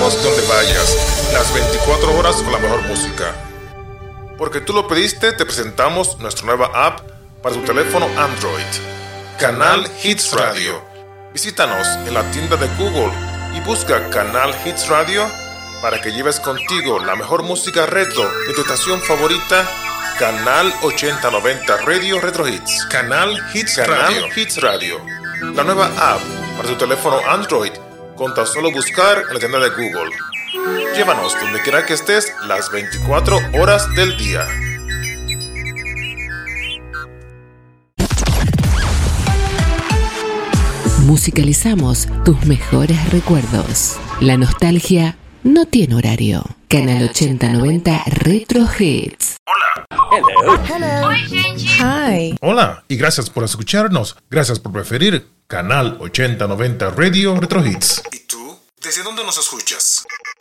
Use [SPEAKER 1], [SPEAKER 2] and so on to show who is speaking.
[SPEAKER 1] vayamos donde vayas, las 24 horas con la mejor música. Porque tú lo pediste, te presentamos nuestra nueva app para tu teléfono Android, Canal Hits Radio. Visítanos en la tienda de Google y busca Canal Hits Radio para que lleves contigo la mejor música retro de tu estación favorita, Canal 8090 Radio Retro Hits. Canal Hits Radio. La nueva app para tu teléfono Android con tan solo buscar en la tienda de Google. Llévanos donde quiera que estés las 24 horas del día.
[SPEAKER 2] Musicalizamos tus mejores recuerdos. La nostalgia no tiene horario. Canal 8090 Retro Hits.
[SPEAKER 3] Hello.
[SPEAKER 4] Hi.
[SPEAKER 1] Hola, y gracias por escucharnos. Gracias por preferir Canal 8090 Radio Retro Hits. ¿Y tú? ¿Desde dónde nos escuchas?